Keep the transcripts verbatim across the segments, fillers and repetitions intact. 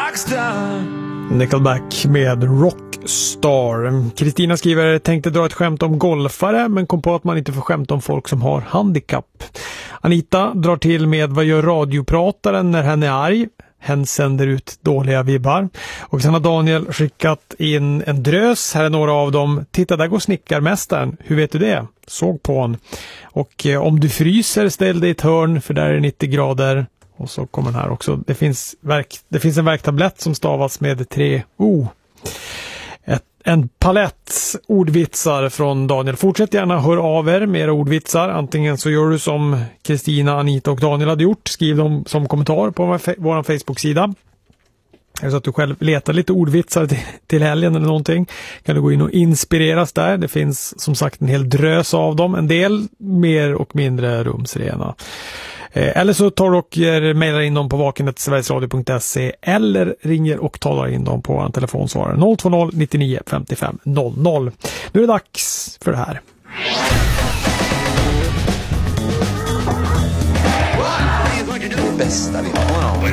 rockstar. Nickelback med Rockstar. Kristina skriver, tänkte dra ett skämt om golfare men kom på att man inte får skämta om folk som har handikapp. Anita drar till med, vad gör radioprataren när hen är arg? Hen sänder ut dåliga vibbar. Och sen har Daniel skickat in en drös. Här är några av dem. Titta, där går snickarmästaren. Hur vet du det? Såg på hon. Och eh, om du fryser, ställ dig i ett hörn för där är det nittio grader. Och så kommer den här också. Det finns, verk, det finns en verktablett som stavas med tre O. Ett, en palett ordvitsar från Daniel. Fortsätt gärna höra av er med era ordvitsar. Antingen så gör du som Kristina, Anita och Daniel hade gjort. Skriv dem som kommentar på vår, vår Facebook-sida. Är så att du själv letar lite ordvitsar till, till helgen eller någonting, kan du gå in och inspireras där. Det finns som sagt en hel drös av dem. En del mer och mindre rumsrena. Eller så tar du och mejlar in dem på vakenet sverigesradio punkt se eller ringer och talar in dem på en telefonsvarare noll två noll nittionio femtiofem noll noll. Nu är det dags för det här. Det bästa vi har.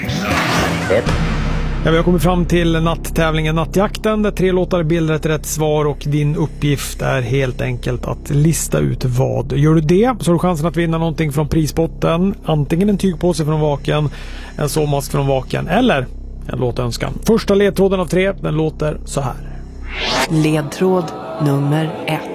Ja, vi har kommit fram till natttävlingen Nattjakten där tre låtar bildar ett rätt svar och din uppgift är helt enkelt att lista ut vad. Gör du det så har du chansen att vinna någonting från prisbotten. Antingen en tygpåse från Vaken, en sovmask från Vaken eller en låtönskan. Första ledtråden av tre, den låter så här. Ledtråd nummer ett.